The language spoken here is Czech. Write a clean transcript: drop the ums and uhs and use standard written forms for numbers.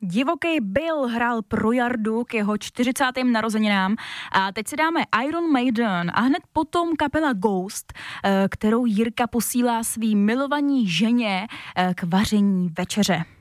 Divoký Bill hrál pro Jardu k jeho 40. narozeninám a teď si dáme Iron Maiden a hned potom kapela Ghost, kterou Jirka posílá svý milovaní ženě k vaření večeře.